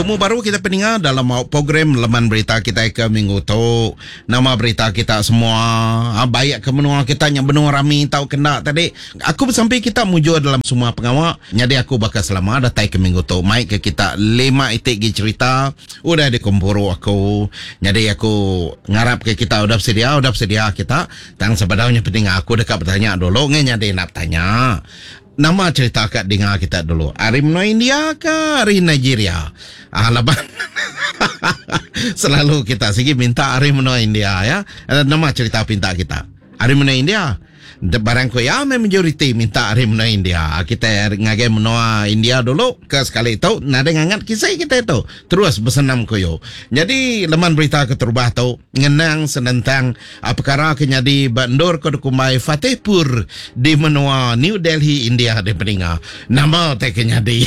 Bertemu baru kita pendengar dalam program Laman Berita kita ke minggu tu. Nama berita kita semua baik ke menua kita yang benua rami tahu kena tadi. Aku sampai kita mujur dalam semua pengawak. Jadi aku bakal selama datang ke minggu tu. Mai ke kita 5 itik cerita. Udah dikumpul aku. Jadi aku ngarap ke kita udah sedia kita. Tang sebenarnya pendengar aku dekat bertanya dulu. Jadi nak tanya. Nama cerita kat dengar kita dulu. Hari menua India ke hari Nigeria? Laban. Selalu kita segi minta hari menua India ya. Nama cerita pinta kita. Hari menua India. Barang ko ya majoriti minta hari menua India. Kita ngagai menua India dulu ke sekali itu nada ngangat kisah kita itu. Terus bersenam koyo. Jadi leman berita keterbah tu ngenang senentang perkara kenyadi Bandur Kodukumai Fatehpur di menua New Delhi India di peninga. Nama teh kenyadi.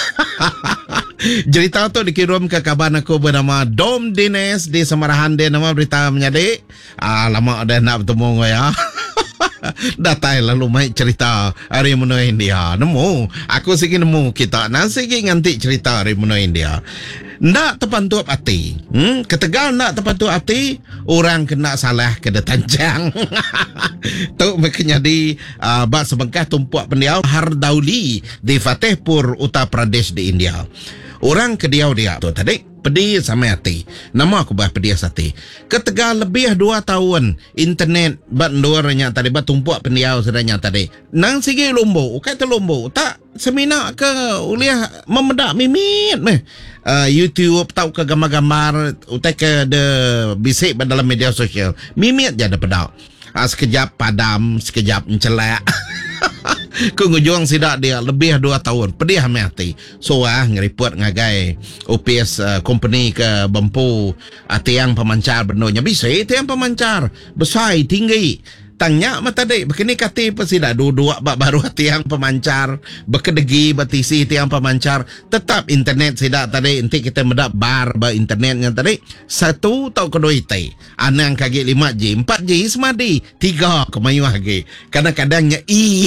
Cerita tu dikirim ke kaban aku bernama Dom Dines di Semarahan dia nama berita menjadi. Lama dah nak bertemu ya. Datai lalu mai cerita hari menua India. Nemu. Aku segi nemu kita. Nasi segi nganti cerita hari menua India. Ndak terpantup hati. Ketegal ndak terpantup hati. Orang kena salah kena tancang. Tu makanya di bak sebengkah tumpuak pendiau Hardauli di Fatehpur, Uttar Pradesh di India. Orang kediau dia tu tadi pedih sama hati. Nama aku bah pedih hati. Ketegal lebih 2 tahun internet bandurnya tadi batumpuak pendiau sedanya tadi. Nang sigi lombo, kata lombo tak semina ke uliah memedak mimit meh. YouTube tahu ke gambar-gambar utai ke de bisik dalam media sosial. Mimit je ada pedak. Sekejap padam, sekejap mencelak. Kengujung sidak dia lebih 2 tahun. Pedih hati. So ngeriput ngagai OPS company ke Bempu tiang pemancar benarnya bisa tiang pemancar besar tinggi. Tanya mata dek begini kata pasida dua bak baru tiang pemancar bekedegi batisi tiang pemancar tetap internet sidak tadi nanti kita medak bar ba internetnya tadi 1 tau kedua ite anang kaki 5G 4G semadi 3 kemayu lagi kadang-kadangnya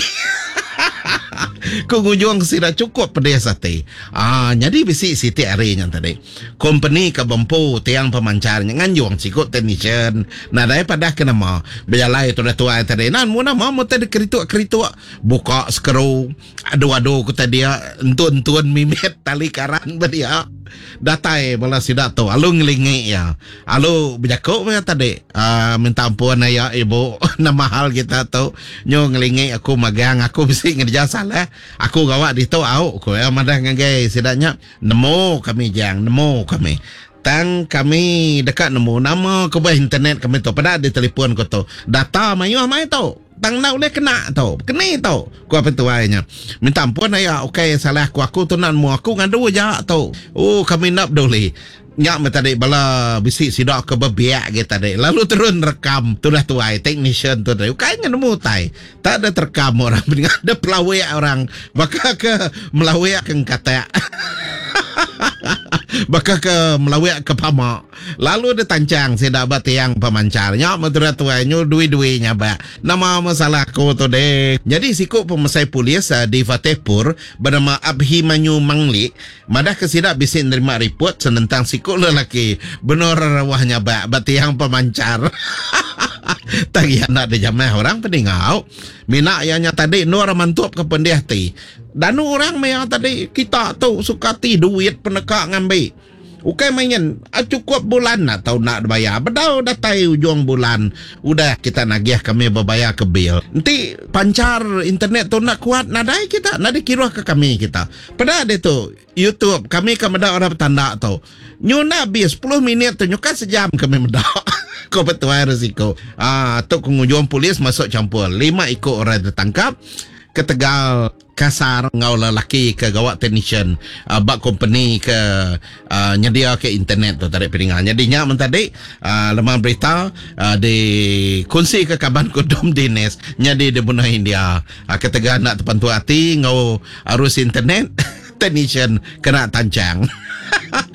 Kungujung sila cukup pedih sate. Jadi bisi siti arinya tadi. Company ke Bempu tiang pemancarnya nganjung sikut technician. Nah daripada kenama berjalai tu dah tua tadi. Nan mu nama mu tadi kerituk buka skru. Aduh ku tadi entun mimit tali karan bedia. Datai bala sidak tu alu ngelingi ya. Alu berjakuk ya tadi. Minta ampun ya ibu. Nama hal kita tu nyo ngelingi aku magang aku bisi ngerja salah. Aku gawat di tau aku ya madah ngagai sidaknya nemu kami tang kami dekat nemu nama ke internet kami tu pada di telefon ko tu data mayu mai tu tang nak boleh kena tu ku apa tu ayahnya minta ampun ya okey salah aku tu nak mu aku ngadu aja tu kami nak boleh nyak mata dek bala bisik sidak ke bebiak kita dek lalu turun rekam tu dah tuai technician tu dek kayaknya nemu tai tak ada terekam orang ada pelawak orang bakal ke melawak ke kata bakal ke melawak ke pamak lalu ada tancang saya dapat yang pemancarnya menurut tuanya dui-duinya ba nama masalah ko tu dek jadi sikut pemasai polis di Fatehpur bernama Abhimanyu Mangli madah kesidak bisik nerima report senentang sikut lelaki benar rawahnya ba yang pemancar tagi nak dijamah orang peningau minak yang tadi nur mantup ke pendih ti dan orang yang tadi kita tu sukati duit penekak ngambil Ukai main cukup bulan atau nak bayar bedau datai ujung bulan udah kita nagih kami berbayar ke bil nanti pancar internet tu nak kuat nadai kita nadai kira ke kami kita pada ada tu YouTube kami meda orang tanda tu nyuna habis 10 minit tu nyuka sejam kami meda kau betul risiko tu pengunjung polis masuk campur 5 ikut orang ditangkap ketegal kasar ngau lelaki ke gawat technician bak company ke nyedia ke internet tu tarik piringan jadinya mentadi lemah berita di kongsi ke kaban Dom Dines nyadi di benua India ketegal nak terpantu hati ngau arus internet technician kena tancang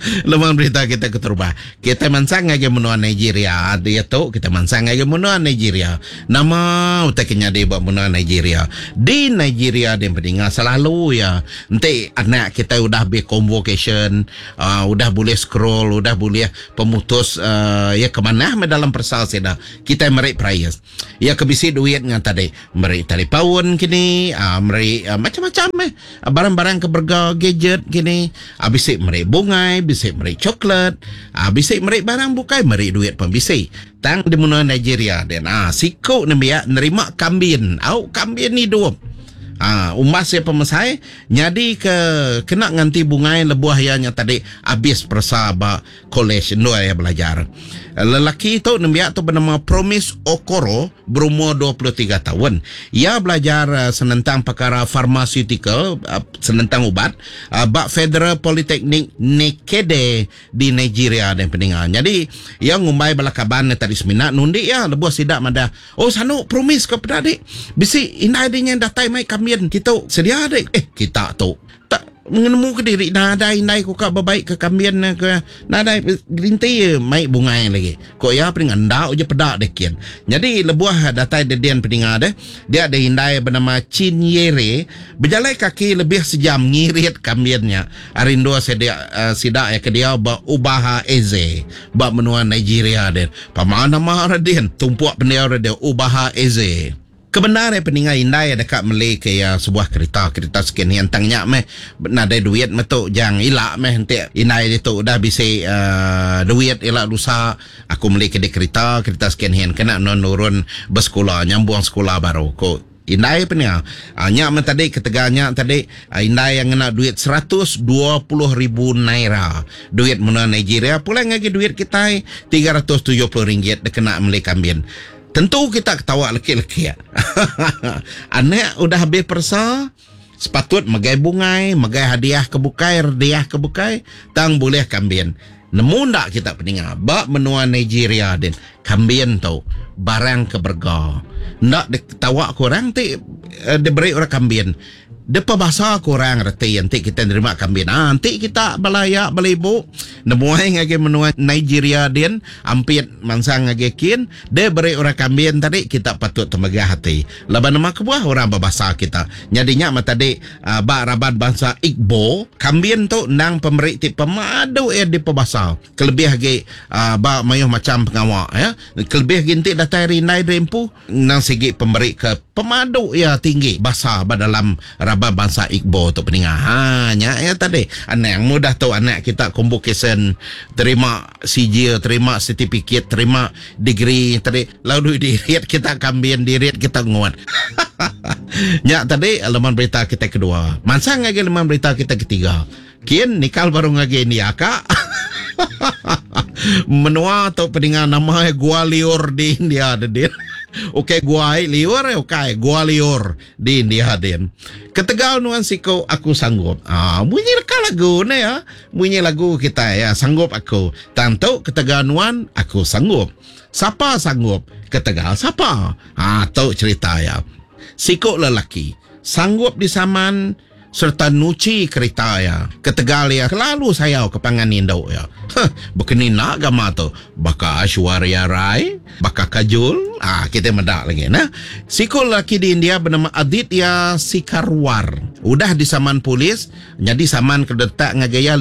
Lemang berita kita keterubah. Kita mansang lagi menua Nigeria. Dia tu kita mansang lagi menua Nigeria. Nama utaknya dia buat menua Nigeria. Di Nigeria dia pendengar selalu ya. Nanti anak kita udah be convocation, udah boleh scroll, udah boleh pemutus ya kemana dalam persal seda. Kita meri price. Ya kebisi duit dengan tadi. Meri telefon kini, meri macam-macam barang-barang keberga gadget kini. Bisik meri bungai, bisik meri coklat, bisik meri barang bukai, meri duit pun bisik. Tang di mana Nigeria dan siko nembia nerima kambin. Kambin ni dua. Umas ya pemasai nyadi kena nganti bungai lebuah yang tadi habis persaba college no ya belajar. Lelaki itu nembia tu bernama Promise Okoro berumur 23 tahun. Ia belajar senentang perkara pharmaceutical, senentang ubat, bak Federal Polytechnic Nekede di Nigeria dan pendengar. Jadi ia ngumbai balakaban tadi semina nundi ya lebuah sidak mada. Sanu promise kepada adik. Bisi inai dia datai mai kami kita sedia ada kita tu tak menemu ke diri nadai ku ka babaik ke kambian ke nadai gerinti mai bungai lagi kok ya peringan dak je pedak dekian. Jadi lebuah datai dedian pendengar dia ada hindai bernama Chin Yere berjalan kaki lebih sejam ngirit kambiannya arindo sedia sidak ya ke dia ba Ubaha Eze ba menua Nigeria dia pamana mah radian tumpuak pendia dia Ubaha Eze. Kebenaran peninggal indai dekat Malaysia ya sebuah kereta sekian yang tangnya meh nada duit metu jang ilak meh nanti indai itu dah bisa duit ilak lusa aku Malaysia di kereta sekian yang kena nurun bersekolah nyambung sekolah baru ko indai peninggal nyak meh tadi keteganya tadi indai yang kena duit 120,000 naira duit mana Nigeria pula lagi duit kita RM370 dia kena Malaysia kambin. Tentu kita ketawa leki-leki ya. Anak udah habis persa, sepatut magai bungai, magai hadiah kebukai, tang boleh kambien. Nemu ndak kita pendengar, bak menua Nigeria din, kambien tu barang keberga. Ndak ketawa korang ti diberi orang kambien. Depa bahasa korang reti nanti kita nerima kambing. Nanti kita balayak balibu nemuai ngage menua Nigeria din ampit mansang ngage kin de beri orang kambing tadi kita patut temegah hati. Laban nama kebuah orang berbahasa kita. Nyadinya mah tadi ba rabat bahasa Igbo kambing tu nang pemberi tip pemadu di pebahasa. Kelebih lagi ba mayuh macam pengawak ya. Kelebih ginti datai rinai rempu nang segi pemberi ke pemadu ya tinggi bahasa ba dalam rabat bahasa Igbo tu peningah. Hanya ya tadi anak yang mudah tu anak kita convocation terima sijil, terima sertifikat, terima degree tadi lalu diriat kita kambing diriat kita nguat. Nya tadi laman berita kita kedua. Mansang lagi laman berita kita ketiga. Kian nikal baru ngage ni akak. Menua tu peningah nama Gwalior di India dia. Okey Gwalior Gwalior di India din. Ketegal nuan siko aku sanggup. Bunyi lagu ni ya. Bunyi lagu kita ya sanggup aku. Tantu ketegal nuan aku sanggup. Siapa sanggup? Ketegal siapa? Tahu cerita ya. Siko lelaki sanggup di saman serta nuci kereta ya. Ketegal ya kelalu saya ke pangan Indo ya. Bekeni nak gama tu. Baka Aishwarya Rai, baka Kajol. Kita mendak lagi nah. Siko lelaki di India bernama Aditya Sikarwar. Udah di saman polis, jadi saman kedetak ngagaya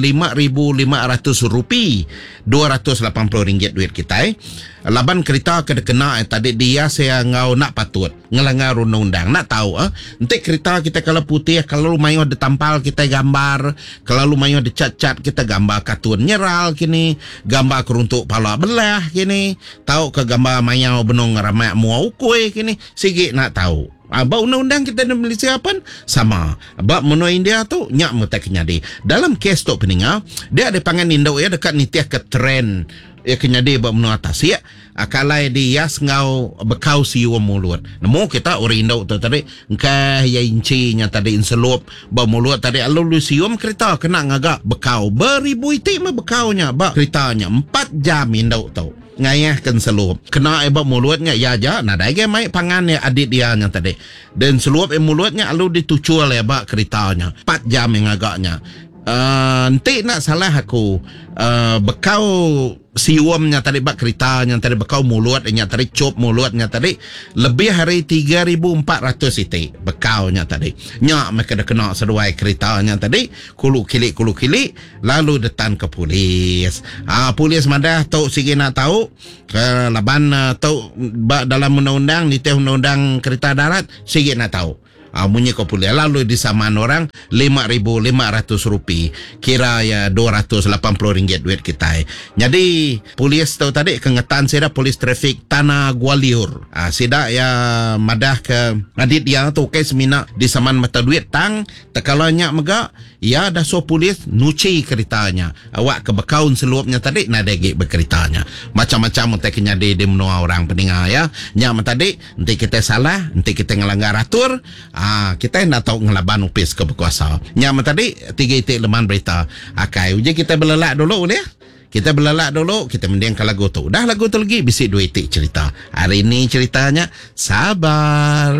RM5,500. RM280 duit kita. Laban kereta kena tadi dia saya ngau nak patut ngelanggar undang-undang nak tahu nanti kereta kita kalau putih kalau lumayan ada tampal kita gambar kalau lumayan ada cat-cat kita gambar kartun nyeral kini gambar keruntuk pala belah kini tahu ke gambar mayau benong ramai muau kue kini sikit nak tahu. Abang undang-undang kita di Malaysia apa sama. Abang menua India tu nyak mutaknya di dalam kes tu peninggal dia ada pangan Indo ya dekat nitiah ke trend ya kenyadi bak menua atas ya akalai di yas ngau bekau siu mulut nemu kita orang Indo tu tadi engkau ya incinya tadi inselup bak mulut tadi alulu sium kereta kena ngagak bekau beribu iti mah bekaunya bak keretanya 4 jam Indo tu ngayah kan selup kena ebak mulutnya ya aja nah dai mai pangan ya adit dia nya tadi dan selup mulutnya alu ditucul ya bak keretanya 4 jam yang agaknya Nanti nak salah aku bekau siwamnya tadi bak keritanya tadi bekau mulutnya tadi cop mulutnya tadi lebih hari 3,400 itu bekaunya tadi nyak mereka dah kena sesuai keritanya tadi kulu kili lalu datang ke polis. Polis madah tahu sigi nak tahu ke laban tahu dalam undang-undang nitih undang-undang kereta darat sigi nak tahu. Munyi kau pulih lalu disamaan orang RM5,500 kira ya RM280 duit kita. Jadi polis tahu tadi kengetan saya polis trafik Tanah Gwalior. Sida ya madah ke adit dia tu kai semina disamaan mata duit tang tekalanya mega ya dah so polis nuci keritanya. Awak ke bekaun seluapnya tadi nadegi bekeritanya. Macam-macam untuk nyadi di menua orang pendengar ya. Nya tadi nanti kita salah, nanti kita ngelanggar atur. Kita nak tahu ngelaban upis ke berkuasa. Yang tadi 3 itik leman berita. Akai uji kita belelak dulu boleh? Kita belelak dulu, kita mendengar lagu tu. Dah lagu tu lagi bisik 2 itik cerita. Hari ini ceritanya sabar.